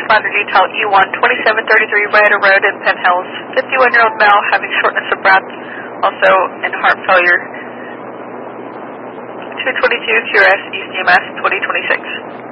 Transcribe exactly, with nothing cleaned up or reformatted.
Pathfinder detail E one, twenty-seven thirty-three Ryder Road in Penn Hills. fifty-one-year-old male having shortness of breath, also in heart failure. two twenty-two Q R S East E M S twenty twenty-six.